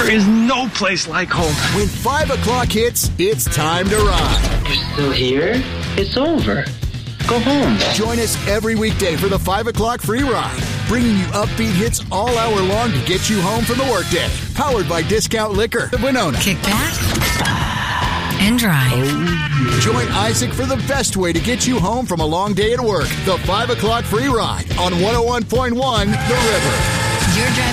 There is no place like home. When 5 o'clock hits, it's time to ride. You're still here? It's over. Go home. Join us every weekday for the 5 o'clock free ride, bringing you upbeat hits all hour long to get you home from the workday. Powered by Discount Liquor, Winona. Kick back and drive. Join Isaac for the best way to get you home from a long day at work. The 5 o'clock free ride on 101.1 The River. You're driving